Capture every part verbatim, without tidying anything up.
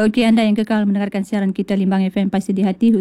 Bagi anda yang kekal mendengarkan siaran kita Limbang F M Pasti di Hati,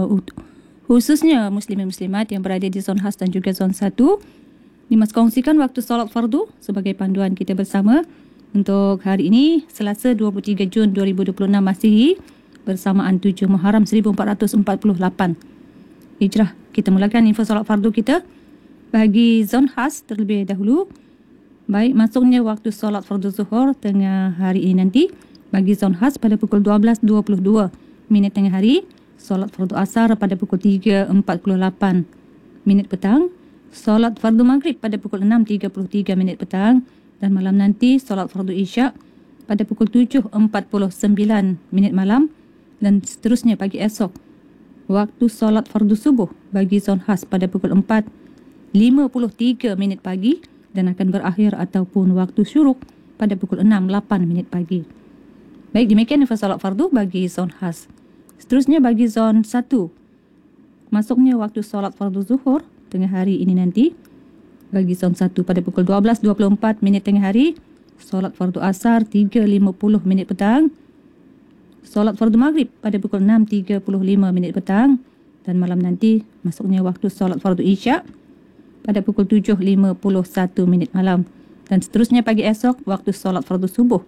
khususnya muslimin muslimat yang berada di zon khas dan juga zon satu, Dimas kongsikan waktu solat fardu sebagai panduan kita bersama untuk hari ini, Selasa dua puluh tiga Jun dua ribu dua puluh enam Masihi, bersamaan tujuh Muharram seribu empat ratus empat puluh lapan Hijrah. Kita mulakan info solat fardu kita bagi zon khas terlebih dahulu. Baik, masuknya waktu solat fardu zuhur tengah hari ini nanti bagi zon khas pada pukul dua belas dua puluh dua minit tengah hari. Solat fardu asar pada pukul tiga empat puluh lapan minit petang. Solat fardu maghrib pada pukul enam tiga puluh tiga minit petang. Dan malam nanti solat fardu isyak pada pukul tujuh empat puluh sembilan minit malam. Dan seterusnya pagi esok, waktu solat fardu subuh bagi zon khas pada pukul empat lima puluh tiga minit pagi dan akan berakhir ataupun waktu syuruk pada pukul enam lapan minit pagi. Baik, demikian info solat fardu bagi zon khas. Seterusnya bagi zon satu, masuknya waktu solat fardu zuhur tengah hari ini nanti bagi zon satu pada pukul dua belas dua puluh empat minit tengah hari. Solat fardu asar tiga lima puluh minit petang. Solat fardu maghrib pada pukul enam tiga puluh lima minit petang. Dan malam nanti masuknya waktu solat fardu isyak pada pukul tujuh lima puluh satu minit malam. Dan seterusnya pagi esok waktu solat fardu subuh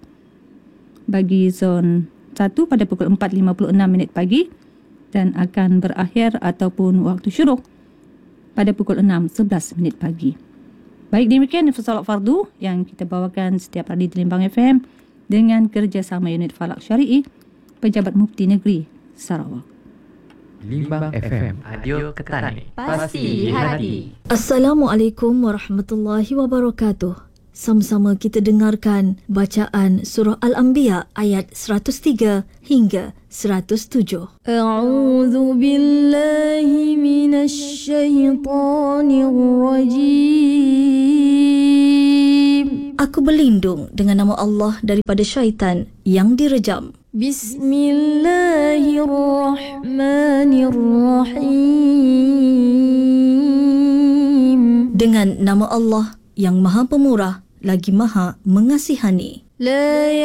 bagi zon satu pada pukul empat lima puluh enam minit pagi dan akan berakhir ataupun waktu syuruk pada pukul enam sebelas minit pagi. Baik, demikian info solat fardu yang kita bawakan setiap hari di Limbang F M dengan kerjasama unit Falak Syari'i Pejabat Mufti Negeri Sarawak. Limbang F M, Radio Ketani, Pasti di Hati. Assalamualaikum warahmatullahi wabarakatuh. Sama-sama kita dengarkan bacaan surah Al-Anbiya ayat seratus tiga hingga seratus tujuh. A'udzu billahi minasy syaithanir rajim. Aku berlindung dengan nama Allah daripada syaitan yang direjam. Bismillahirrahmanirrahim. Dengan nama Allah yang Maha Pemurah lagi Maha Mengasihani. La